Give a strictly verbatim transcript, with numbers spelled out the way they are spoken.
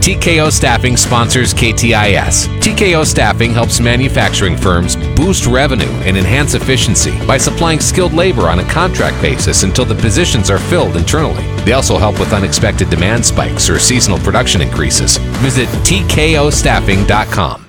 T K O Staffing sponsors K T I S. T K O Staffing helps manufacturing firms boost revenue and enhance efficiency by supplying skilled labor on a contract basis until the positions are filled internally. They also help with unexpected demand spikes or seasonal production increases. Visit T K O staffing dot com.